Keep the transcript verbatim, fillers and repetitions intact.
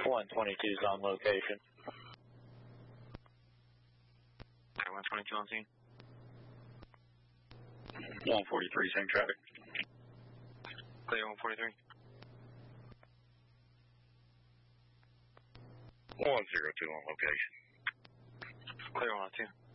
one twenty-two is on location. Okay, one twenty-two on scene. one forty-three, same traffic. Clear one forty-three. one zero two on location. Clear one oh two.